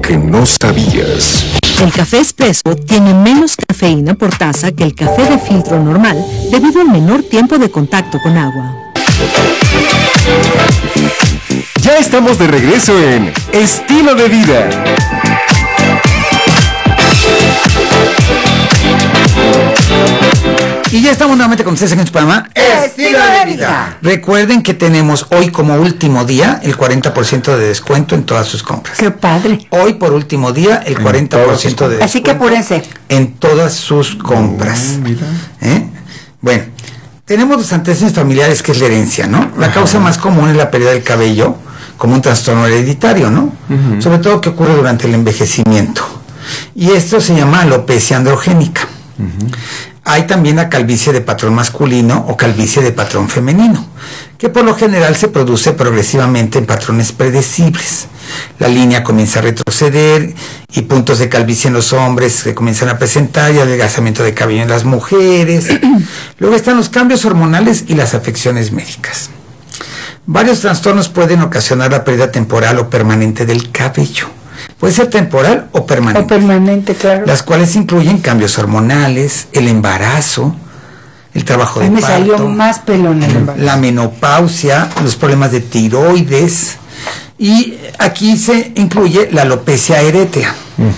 que no sabías. El café espresso tiene menos cafeína por taza que el café de filtro normal debido al menor tiempo de contacto con agua. Ya estamos de regreso en Estilo de Vida. Y ya estamos nuevamente con ustedes en su programa Estilo de Vida. Recuerden que tenemos hoy como último día el 40% de descuento en todas sus compras. ¡Qué padre! Hoy por último día el 40% de descuento. Así que apúrense. En todas sus compras. Bueno, tenemos los antecedentes familiares, que es la herencia, ¿no? La causa más común es la pérdida del cabello como un trastorno hereditario, ¿no? Sobre todo que ocurre durante el envejecimiento. Y esto se llama alopecia androgénica. Hay también la calvicie de patrón masculino o calvicie de patrón femenino, que por lo general se produce progresivamente en patrones predecibles. La línea comienza a retroceder y puntos de calvicie en los hombres se comienzan a presentar y adelgazamiento de cabello en las mujeres. Luego están los cambios hormonales y las afecciones médicas. Varios trastornos pueden ocasionar la pérdida temporal o permanente del cabello. Puede ser temporal o permanente. O permanente, claro. Las cuales incluyen cambios hormonales, el embarazo, el trabajo de me parto, salió más pelo en el embarazo, la menopausia, los problemas de tiroides, y aquí se incluye la alopecia aerea,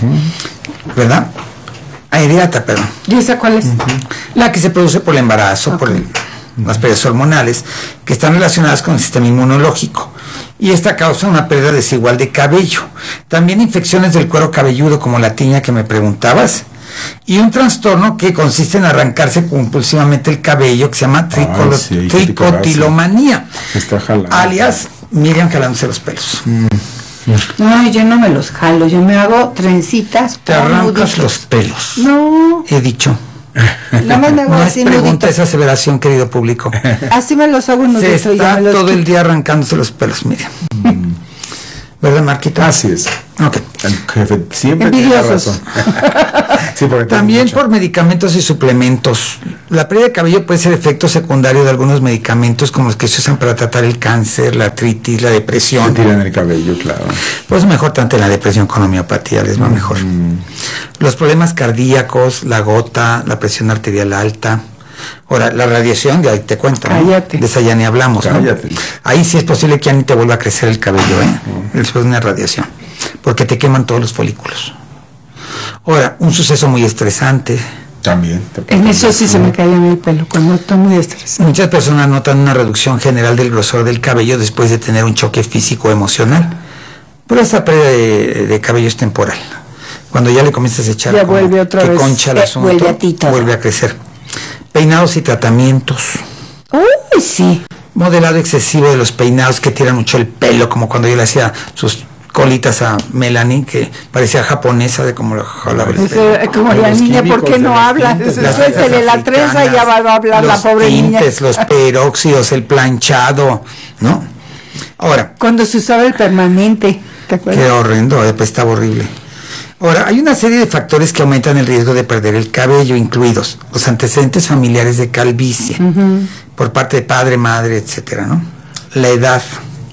¿verdad? Areata, perdón. ¿Y esa cuál es? La que se produce por el embarazo, por las pérdidas hormonales, que están relacionadas con el sistema inmunológico. Y esta causa una pérdida desigual de cabello. También infecciones del cuero cabelludo, como la tiña que me preguntabas. Y un trastorno que consiste en arrancarse compulsivamente el cabello, que se llama tricotilomanía. Alias Miriam jalándose los pelos. No, yo no me los jalo, yo me hago trencitas. Te arrancas los pelos. No. He dicho. Nada más me hago No es así pregunta, nudito. es aseveración, querido público. Así me los hago Se nudito y ya está me los todo el quito. día arrancándose los pelos, Miriam. ¿Verdad, Marquita? Así es. Ok. El jefe siempre tiene Envidiosos. razón. Sí, porque También mucho. por medicamentos y suplementos. La pérdida de cabello puede ser efecto secundario de algunos medicamentos como los que se usan para tratar el cáncer, la artritis, la Se depresión. tiran el cabello, claro. Pues mejor tanto en la depresión con homeopatía, les va mejor. Los problemas cardíacos, la gota, la presión arterial alta. Ahora, la radiación, ya te cuento, ¿no? Cállate. De esa ya ni hablamos, ¿no? Cállate. Ahí sí es posible que ya ni te vuelva a crecer el cabello, Después de una radiación, porque te queman todos los folículos. Ahora, un suceso muy estresante. También. En eso sí se me cae en el pelo, cuando estoy muy estresada. Muchas personas notan una reducción general del grosor del cabello después de tener un choque físico o emocional. Pero esta pérdida de cabello es temporal. Cuando ya le comienzas a echar Ya como vuelve otra que vez. concha el asunto, Vuelve a ti todo. vuelve a crecer. Peinados y tratamientos. Uy, sí. Modelado excesivo de los peinados que tiran mucho el pelo, como cuando yo le hacía sus colitas a Melanie, que parecía japonesa de como lo jalaba el pelo. Como la Los niña, ¿por químicos qué de no los habla? tintes, Las Suéltele fiestas la trenza y ya africanas, va a hablar la los pobre tintes, niña. los peróxidos, el planchado, ¿no? Ahora, Cuando se usaba el permanente, ¿te acuerdas? qué horrendo, después estaba horrible. Ahora, hay una serie de factores que aumentan el riesgo de perder el cabello, incluidos los antecedentes familiares de calvicie, por parte de padre, madre, etcétera, ¿no? La edad,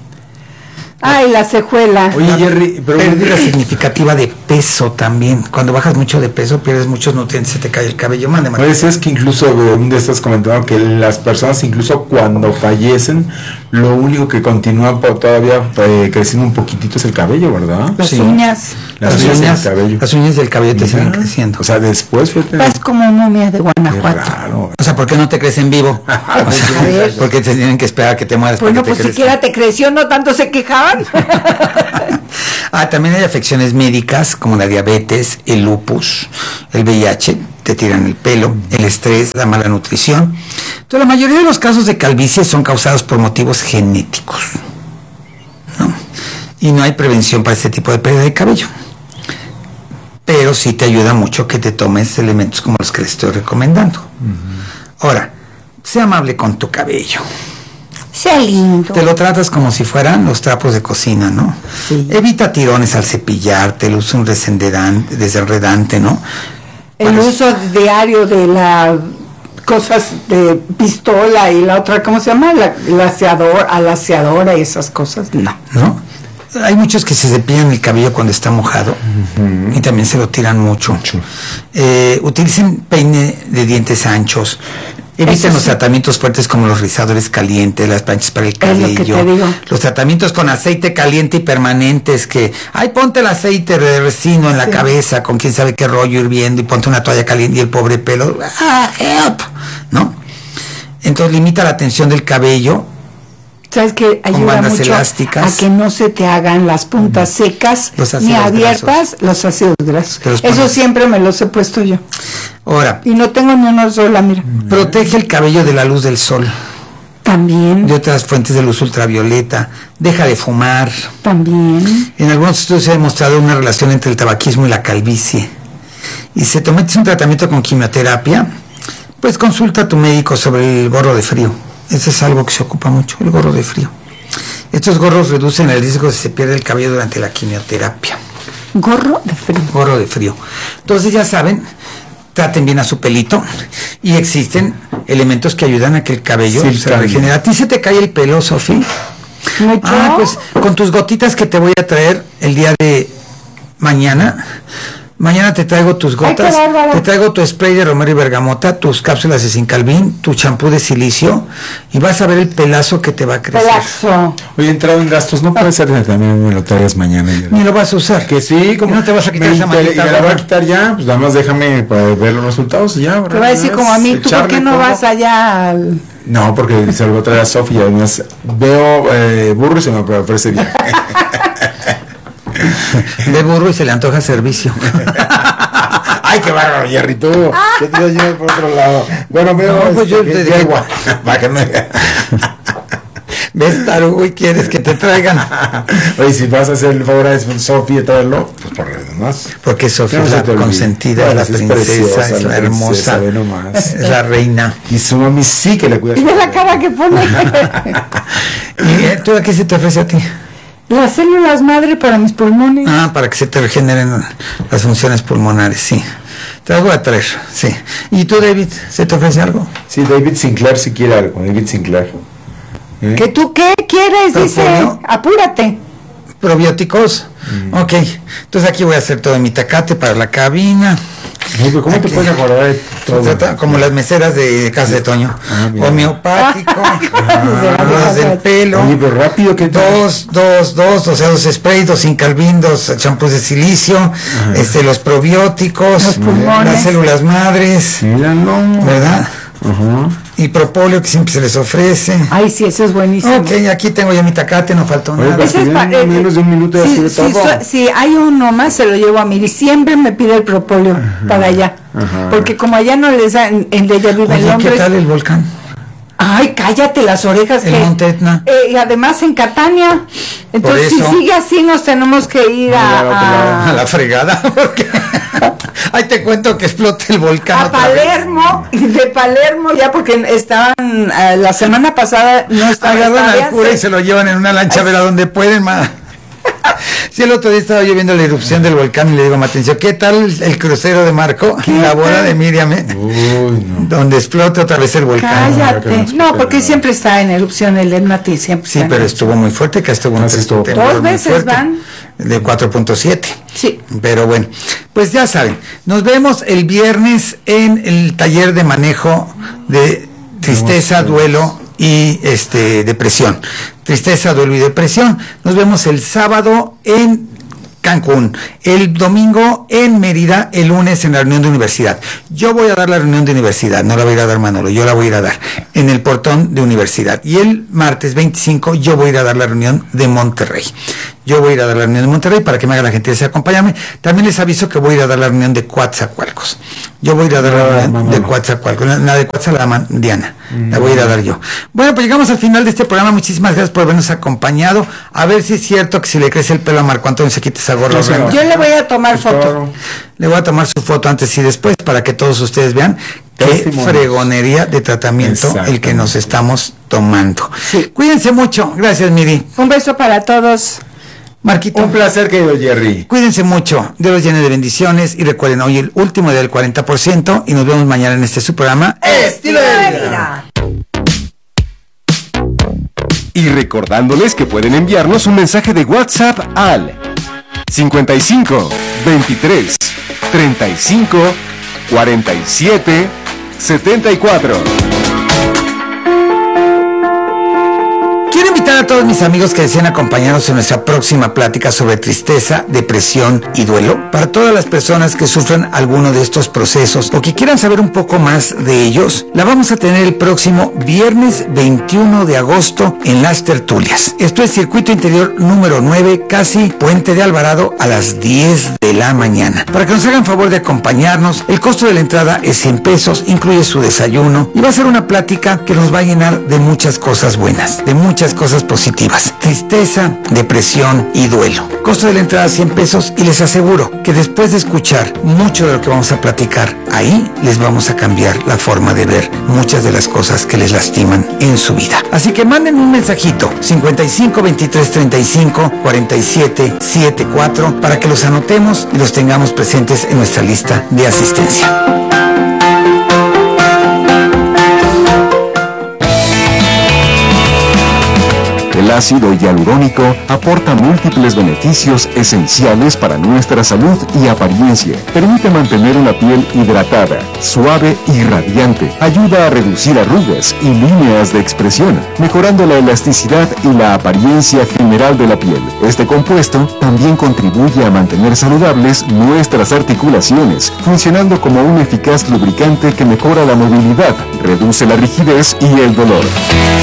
Ay, la cejuela. Oye, Jerry, pero pérdida significativa de peso también. Cuando bajas mucho de peso, pierdes muchos nutrientes, se te cae el cabello. Mande, ¿no María. decías que incluso un de estos comentaron que las personas incluso cuando fallecen, lo único que continúa todavía creciendo un poquitito es el cabello, ¿verdad? Las Sí. uñas. Las uñas del cabello. Las uñas del cabello te Mira. siguen creciendo. O sea, después, fíjate. Vas como momia de Qué Guanajuato. raro. O sea, ¿por qué no te crecen vivo? O sea, A ver. porque te tienen que esperar a que te mueras Bueno, para que pues te crezcan. siquiera te creció, no tanto se quejaban. También hay afecciones médicas como la diabetes, el lupus, el VIH, te tiran el pelo, el estrés, la mala nutrición. Entonces, la mayoría de los casos de calvicie son causados por motivos genéticos, ¿no? Y no hay prevención para este tipo de pérdida de cabello. Pero sí te ayuda mucho que te tomes elementos como los que les estoy recomendando. Ahora, sé amable con tu cabello. Sea lindo. Te lo tratas como si fueran los trapos de cocina, ¿no? Sí. Evita tirones al cepillarte, el uso desenredante, ¿no? El uso diario de las cosas de pistola y la otra, ¿cómo se llama? La alaciadora y esas cosas, no. ¿No? hay muchos que se cepillan el cabello cuando está mojado y también se lo tiran mucho. Utilicen peine de dientes anchos. Eviten los tratamientos fuertes como los rizadores calientes, las planchas para el cabello. Es lo que te digo. Los tratamientos con aceite caliente y permanentes que, ponte el aceite de resino en la cabeza con quién sabe qué rollo hirviendo y ponte una toalla caliente y el pobre pelo, help, ¿no? Entonces limita la tensión del cabello. ¿Sabes que ayuda mucho elásticas, a que no se te hagan las puntas secas ni abiertas los ácidos grasos? Eso siempre me los he puesto yo. Ahora. Y no tengo ni una sola, mira. Protege el cabello de la luz del sol. También. De otras fuentes de luz ultravioleta. Deja de fumar. También. En algunos estudios se ha demostrado una relación entre el tabaquismo y la calvicie. Y si te metes un tratamiento con quimioterapia, pues consulta a tu médico sobre el gorro de frío. Ese es algo que se ocupa mucho, el gorro de frío. Estos gorros reducen el riesgo de que se pierda el cabello durante la quimioterapia. Gorro de frío. Gorro de frío. Entonces ya saben, traten bien a su pelito y existen elementos que ayudan a que el cabello se regenere. ¿A ti se te cae el pelo, Sofi? ¿Mucho? Pues con tus gotitas que te voy a traer el día de mañana. Mañana te traigo tus gotas, te traigo tu spray de romero y bergamota, tus cápsulas de Sincalvin, tu champú de silicio y vas a ver el pelazo que te va a crecer. Pelazo. Oye, entrado en gastos, no puede ser que también me lo traigas mañana. Ni lo vas a usar. Que sí, como no te vas a quitar esa maldita. Y me la voy a quitar ya, pues nada más déjame para ver los resultados y ya. Te va a decir como a mí, ¿tú por qué no vas allá al...? No, porque se lo voy a traer a Sofía, además veo burro y se me ofrece bien. De burro y se le antoja servicio. Ay, qué bárbaro, Jerry, tú. Yo te voy a llevar por otro lado. Bueno, veo. Pues yo te digo. Para que me. ¿Ves, Tarugo, y quieres que te traigan? Oye, si vas a hacer el favor a Sofía traerlo, pues por lo demás. Porque Sofía es la consentida, la princesa, es la hermosa, es la reina. Y su mami sí que le cuida. Y ve la cara que pone. ¿Y tú a qué se te ofrece a ti? Las células madre para mis pulmones. Para que se te regeneren las funciones pulmonares, sí. Te las voy a traer, sí. ¿Y tú, David, se te ofrece algo? Sí, David Sinclair si quiere algo, David Sinclair. ¿Que tú qué quieres? Dice, apúrate. ¿Probióticos? Ok, entonces aquí voy a hacer todo mi tacate para la cabina. ¿Cómo te puedes acordar de todo? Como las meseras de Casa de Toño. Homeopático, las del pelo. Oye, pero rápido que dos, o sea, 2 sprays, 2 Sincalvin, 2 champús de silicio, los probióticos, los pulmones, las células madres, míralo, ¿verdad? Y propóleo que siempre se les ofrece. Ay, sí, eso es buenísimo. Ok, aquí tengo ya mi tacate, no faltó nada. Ese es menos de un minuto de todo. Si hay uno más, se lo llevo a mí. Siempre me pide el propóleo para allá. Porque como allá no les dan, en de ella vive en Londres. ¿Qué tal el volcán? Ay, cállate las orejas. El Monte Etna. Y además en Catania. Entonces, si sigue así, nos tenemos que ir a la fregada. Porque ahí te cuento que explote el volcán. A Palermo, de Palermo, ya porque estaban, la semana pasada no estaban. Agarran al cura y se lo llevan en una lancha a ver a dónde pueden, Sí, el otro día estaba yo viendo la erupción del volcán y le digo a Matencio, ¿qué tal el crucero de Marco? La boda de Miriam, donde explota otra vez el volcán. Cállate. No, porque siempre está en erupción el Etna, siempre. Sí, pero estuvo muy fuerte, que estuvo 2 veces van. De 4.7. Sí. Pero bueno, pues ya saben, nos vemos el viernes en el taller de manejo de tristeza, duelo y depresión. Tristeza, duelo y depresión. Nos vemos el sábado en Cancún, el domingo en Mérida, el lunes en la reunión de universidad. Yo voy a dar la reunión de universidad, no la voy a ir a dar Manolo, yo la voy a ir a dar en el portón de universidad. Y el martes 25 yo voy a ir a dar la reunión de Monterrey. Yo voy a ir a dar la reunión de Monterrey para que me haga la gentileza de acompañarme. También les aviso que voy a ir a dar la reunión de Coatzacoalcos. Yo voy a ir a dar la reunión de Coatzacoalcos. La de Coatzacoalcos, Diana. La voy a ir a dar yo. Bueno, pues llegamos al final de este programa. Muchísimas gracias por habernos acompañado. A ver si es cierto que si le crece el pelo a Marco Antonio se quita esa gorra. Yo le voy a tomar foto. Le voy a tomar su foto antes y después para que todos ustedes vean qué fregonería de tratamiento el que nos estamos tomando. Sí. Cuídense mucho. Gracias, Miri. Un beso para todos. Marquito. Un placer, querido Jerry. Cuídense mucho, Dios los llene de bendiciones y recuerden, hoy el último día del 40% y nos vemos mañana en su programa Estilo de Vida. Y recordándoles que pueden enviarnos un mensaje de WhatsApp al 55 23 35 47 74. Quiero invitar a todos mis amigos que deseen acompañarnos en nuestra próxima plática sobre tristeza, depresión y duelo. Para todas las personas que sufran alguno de estos procesos o que quieran saber un poco más de ellos, la vamos a tener el próximo viernes 21 de agosto en Las Tertulias. Esto es Circuito Interior número 9, casi Puente de Alvarado, a las 10 de la mañana. Para que nos hagan favor de acompañarnos, el costo de la entrada es 100 pesos, incluye su desayuno y va a ser una plática que nos va a llenar de muchas cosas buenas, de muchas cosas positivas: tristeza, depresión y duelo. Costo de la entrada 100 pesos, y les aseguro que después de escuchar mucho de lo que vamos a platicar ahí, les vamos a cambiar la forma de ver muchas de las cosas que les lastiman en su vida. Así que manden un mensajito 55 23 35 47 74 para que los anotemos y los tengamos presentes en nuestra lista de asistencia. El ácido hialurónico aporta múltiples beneficios esenciales para nuestra salud y apariencia. Permite mantener una piel hidratada, suave y radiante. Ayuda a reducir arrugas y líneas de expresión, mejorando la elasticidad y la apariencia general de la piel. Este compuesto también contribuye a mantener saludables nuestras articulaciones, funcionando como un eficaz lubricante que mejora la movilidad, reduce la rigidez y el dolor.